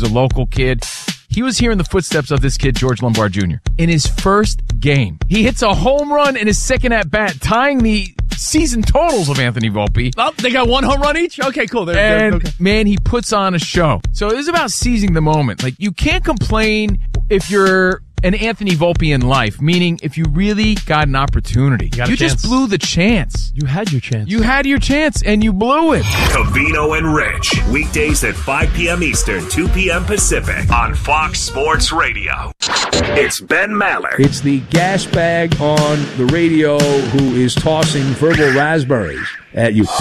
who's a local kid. He was here in the footsteps of this kid, George Lombard Jr. In his first game, he hits a home run in his second at-bat, tying the season totals of Anthony Volpe. Oh, they got one home run each? Okay, cool. Okay. Man, he puts on a show. So it is about seizing the moment. Like, you can't complain if you're an Anthony Volpe in life, meaning if you really got an opportunity. You just blew the chance. You had your chance. You had your chance, and you blew it. Covino and Rich, weekdays at 5 p.m. Eastern, 2 p.m. Pacific on Fox Sports Radio. It's Ben Maller. It's the gas bag on the radio who is tossing verbal raspberries at you.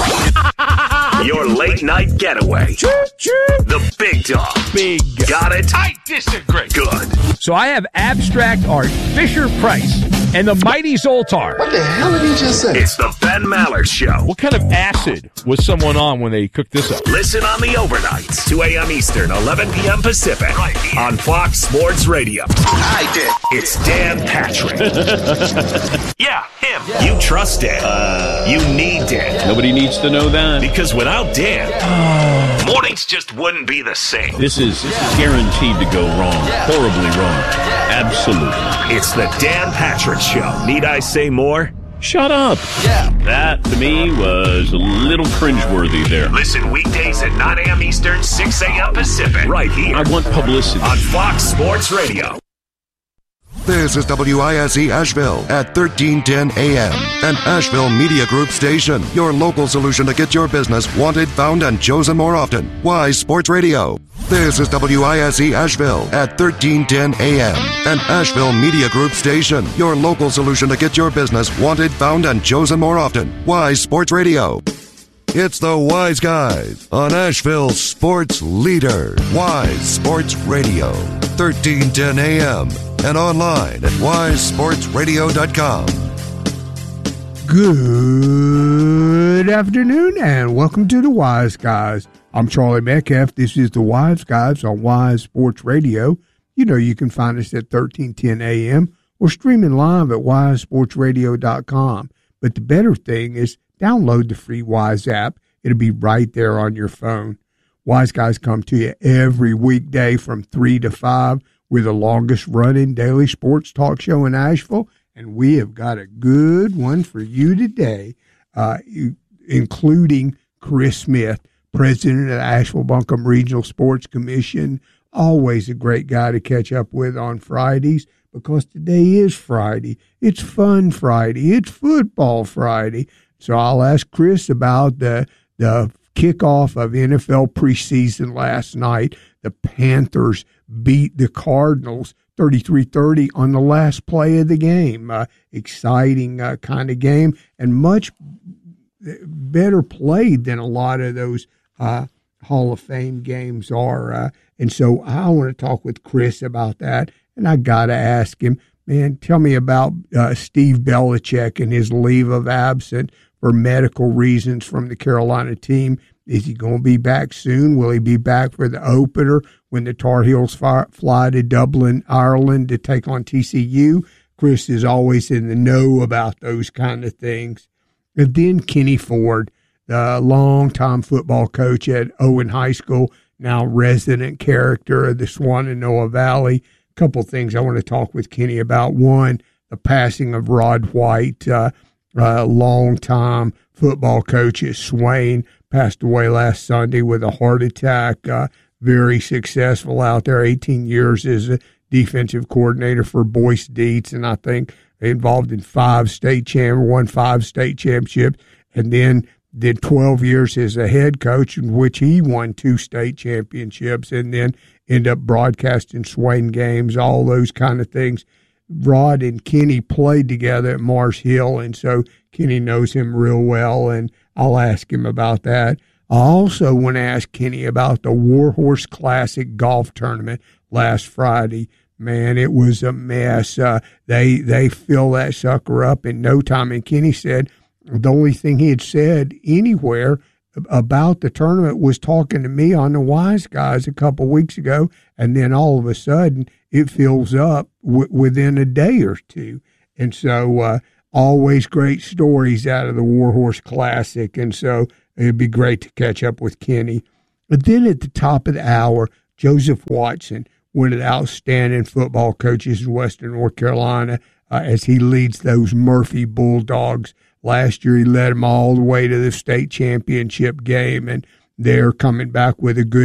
Your late night getaway. The big dog. Big. Got it? I disagree. Good. So I have abstract art, Fisher-Price, and the mighty Zoltar. What the hell did he just say? It's the Ben Maller Show. What kind of acid was someone on when they cooked this up? Listen on the overnights, 2 a.m. Eastern, 11 p.m. Pacific, right here on Fox Sports Radio. I did. It's Dan Patrick. Yeah, him. Yeah. You trust Dan. You need Dan. Nobody needs to know that. Because without Dan, mornings just wouldn't be the same. This is guaranteed to go wrong. Horribly wrong. Absolutely. It's the Dan Patrick Show. Need I say more? Shut up. Yeah. That, to me, was a little cringeworthy there. Listen weekdays at 9 a.m. Eastern, 6 a.m. Pacific, right here I want publicity. on Fox Sports Radio. This is WISE Asheville at 1310 AM, an Asheville Media Group station. Your local solution to get your business wanted, found, and chosen more often. Wise Sports Radio. This is WISE Asheville at 1310 AM, an Asheville Media Group station. Your local solution to get your business wanted, found, and chosen more often. Wise Sports Radio. It's the Wise Guys on Asheville's sports leader. Wise Sports Radio, 1310 AM. And online at wisesportsradio.com. Good afternoon and welcome to the Wise Guys. I'm Charlie Metcalf. This is the Wise Guys on Wise Sports Radio. You know you can find us at 1310 AM or streaming live at wisesportsradio.com. But the better thing is download the free Wise app. It'll be right there on your phone. Wise Guys come to you every weekday from 3 to 5. We're the longest-running daily sports talk show in Asheville, and we have got a good one for you today, including Chris Smith, president of the Asheville-Buncombe Regional Sports Commission. Always a great guy to catch up with on Fridays, because today is Friday. It's Fun Friday. It's Football Friday. So I'll ask Chris about the kickoff of NFL preseason last night. The Panthers beat the Cardinals 33-30 on the last play of the game. Exciting kind of game, and much better played than a lot of those Hall of Fame games are. And so I want to talk with Chris about that, and I got to ask him, man, tell me about Steve Belichick and his leave of absence for medical reasons from the Carolina team. Is he going to be back soon? Will he be back for the opener when the Tar Heels fly to Dublin, Ireland to take on TCU? Chris is always in the know about those kind of things. And then Kenny Ford, the longtime football coach at Owen High School, now resident character of the Shenandoah Valley. A couple things I want to talk with Kenny about. One, the passing of Rod White, longtime football coach at Swain, passed away last Sunday with a heart attack. Very successful out there, 18 years as a defensive coordinator for Boyce Dietz, and I think involved in won 5 state championships, and then did 12 years as a head coach, in which he won 2 state championships, and then ended up broadcasting Swain games, all those kind of things. Rod and Kenny played together at Mars Hill, and so Kenny knows him real well, and I'll ask him about that. I also want to ask Kenny about the Warhorse Classic golf tournament last Friday. Man, it was a mess. They fill that sucker up in no time, and Kenny said the only thing he had said anywhere about the tournament was talking to me on the Wise Guys a couple weeks ago, and then all of a sudden it fills up within a day or two. And so always great stories out of the Warhorse Classic, and so it'd be great to catch up with Kenny. But then at the top of the hour, Joseph Watson, one of the outstanding football coaches in Western North Carolina, as he leads those Murphy Bulldogs. Last year, he led them all the way to the state championship game, and they're coming back with a good